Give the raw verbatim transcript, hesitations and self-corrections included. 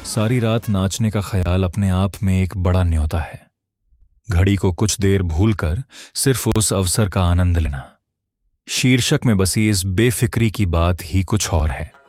सारी रात नाचने का ख्याल अपने आप में एक बड़ा न्योता है। घड़ी को कुछ देर भूलकर सिर्फ उस अवसर का आनंद लेना। शीर्षक में बसी इस बेफिक्री की बात ही कुछ और है।